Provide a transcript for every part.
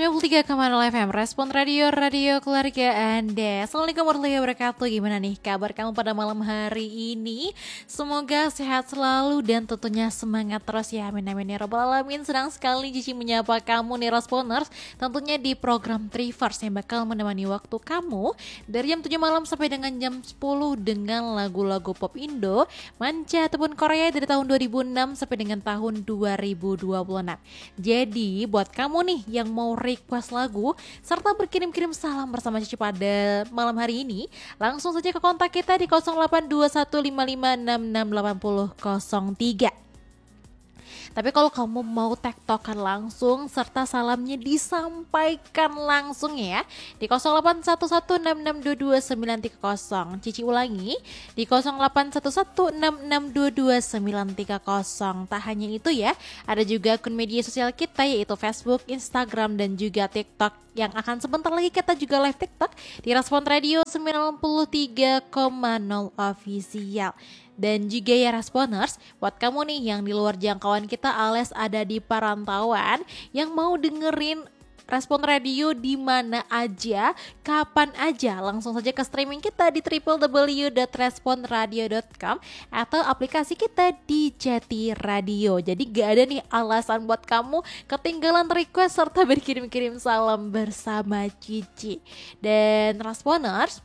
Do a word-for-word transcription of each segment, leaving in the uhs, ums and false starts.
sembilan puluh tiga koma nol F M, Respon Radio, Radio Keluarga Anda. Assalamualaikum warahmatullahi wabarakatuh. Gimana nih kabar kamu pada malam hari ini? Semoga sehat selalu dan tentunya semangat terus ya. Amin amin ya rabbal alamin. Senang sekali Cici menyapa kamu nih Responers, tentunya di program Trivers yang bakal menemani waktu kamu dari jam tujuh malam sampai dengan jam sepuluh dengan lagu-lagu pop Indo, manca ataupun Korea dari tahun dua ribu enam sampai dengan tahun dua ribu dua puluh enam. Jadi buat kamu nih yang mau request lagu serta berkirim-kirim salam bersama Cici pada malam hari ini, langsung saja ke kontak kita di nol delapan dua satu lima lima enam enam delapan nol nol tiga. Tapi kalau kamu mau tektokan langsung serta salamnya disampaikan langsung ya di nol delapan satu satu enam enam dua dua sembilan tiga nol. Cici ulangi di nol delapan satu satu enam enam dua dua sembilan tiga nol. Tak hanya itu ya, ada juga akun media sosial kita yaitu Facebook, Instagram dan juga TikTok yang akan sebentar lagi kita juga live TikTok di Respon Radio sembilan puluh tiga koma nol Official. Dan juga ya Responers, buat kamu nih yang di luar jangkauan kita alias ada di perantauan yang mau dengerin Respon Radio di mana aja, kapan aja, langsung saja ke streaming kita di w w w dot respon radio dot com atau aplikasi kita di Jati Radio. Jadi gak ada nih alasan buat kamu ketinggalan request serta berkirim-kirim salam bersama Cici. Dan Responers,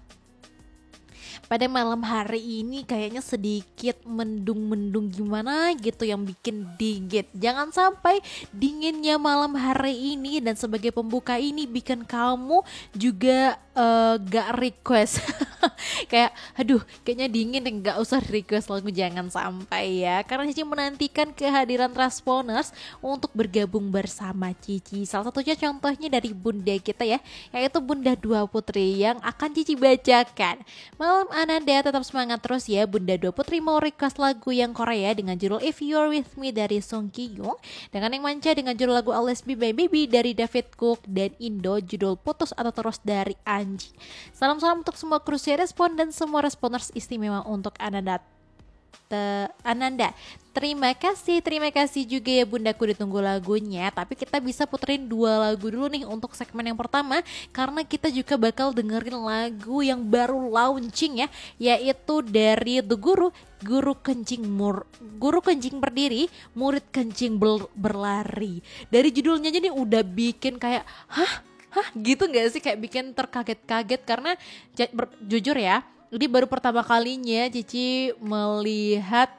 pada malam hari ini kayaknya sedikit mendung-mendung gimana gitu yang bikin dingin. Jangan sampai dinginnya malam hari ini dan sebagai pembuka ini bikin kamu juga uh, gak request. Kayak aduh kayaknya dingin dan gak usah request lagu, jangan sampai ya. Karena Cici menantikan kehadiran Responers untuk bergabung bersama Cici. Salah satunya contohnya dari bunda kita ya, yaitu Bunda Dua Putri yang akan Cici bacakan. Malam Ananda tetap semangat terus ya. Bunda Dua Putri mau request lagu yang Korea dengan judul If You're With Me dari Song Ki-young, dengan yang manca dengan judul lagu Always Be My Baby dari David Cook, dan Indo judul Putus Atau Terus dari Anji. Salam-salam untuk semua krusi Respon dan semua Responers istimewa untuk Ananda. Te, Ananda, terima kasih, terima kasih juga ya bundaku ditunggu lagunya. Tapi kita bisa puterin dua lagu dulu nih untuk segmen yang pertama, karena kita juga bakal dengerin lagu yang baru launching ya, yaitu dari The Guru, Guru Kencing Mur, Guru Kencing Berdiri, Murid Kencing ber- Berlari. Dari judulnya aja nih udah bikin kayak hah, hah gitu gak sih, kayak bikin terkaget-kaget. Karena j- ber- jujur ya, ini baru pertama kalinya Cici melihat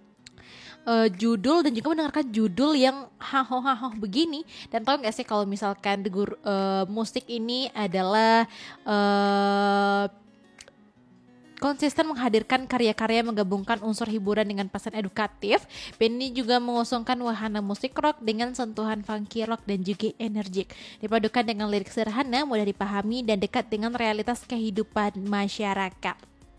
uh, judul dan juga mendengarkan judul yang haho-haho begini. Dan tau gak sih kalau misalkan The Guru, uh, musik ini adalah uh, konsisten menghadirkan karya-karya menggabungkan unsur hiburan dengan pesan edukatif. Band ini juga mengusungkan wahana musik rock dengan sentuhan funky rock dan juga energik. Dipadukan dengan lirik sederhana, mudah dipahami dan dekat dengan realitas kehidupan masyarakat.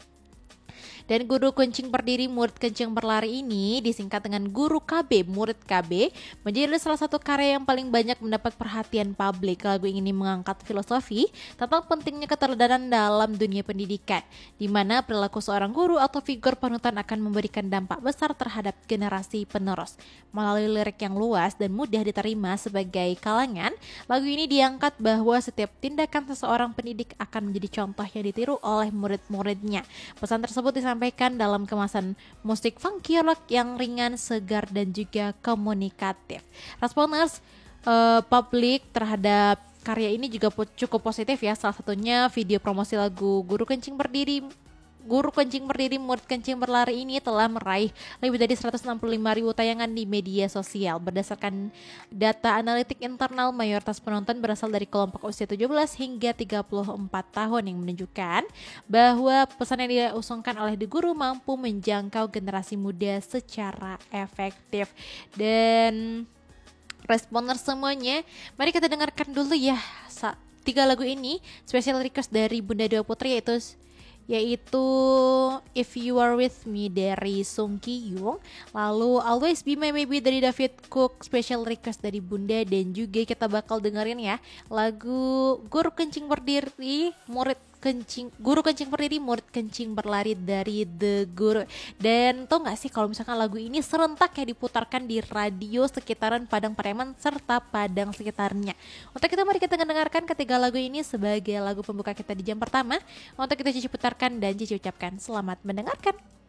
Dan Guru Kencing Berdiri, Murid Kencing Berlari ini disingkat dengan Guru K B, Murid K B, menjadi salah satu karya yang paling banyak mendapat perhatian publik. Lagu ini mengangkat filosofi tentang pentingnya keteladanan dalam dunia pendidikan, di mana perilaku seorang guru atau figur panutan akan memberikan dampak besar terhadap generasi penerus. Melalui lirik yang luas dan mudah diterima sebagai kalangan, lagu ini diangkat bahwa setiap tindakan seseorang pendidik akan menjadi contoh yang ditiru oleh murid-muridnya. Pesan tersebut disampaikan dalam kemasan musik funky rock yang ringan, segar dan juga komunikatif. Responers uh, publik terhadap karya ini juga cukup positif ya. Salah satunya video promosi lagu Guru Kencing Berdiri, Guru Kencing Berdiri, Murid Kencing Berlari ini telah meraih lebih dari seratus enam puluh lima ribu tayangan di media sosial. Berdasarkan data analitik internal, mayoritas penonton berasal dari kelompok usia tujuh belas hingga tiga puluh empat tahun, yang menunjukkan bahwa pesan yang diusungkan oleh The Guru mampu menjangkau generasi muda secara efektif. Dan Responers semuanya, mari kita dengarkan dulu ya tiga lagu ini, special request dari Bunda Dua Putri, yaitu yaitu If You Are With Me dari Song Ki-young, lalu Always Be My Baby dari David Cook, special request dari Bunda, dan juga kita bakal dengerin ya lagu Guru Kencing Berdiri, Murid kencing guru kencing berdiri, murid kencing berlari dari The Guru. Dan tau gak sih kalau misalkan lagu ini serentak ya diputarkan di radio sekitaran Padang Pariaman serta Padang sekitarnya. Untuk itu mari kita mendengarkan ketiga lagu ini sebagai lagu pembuka kita di jam pertama. Untuk itu Cici putarkan dan Cici ucapkan selamat mendengarkan.